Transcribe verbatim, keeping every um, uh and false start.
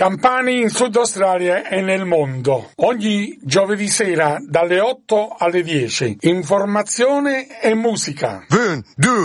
Campani in Sud Australia e nel mondo. Ogni giovedì sera dalle otto alle dieci. Informazione e musica. Un, due.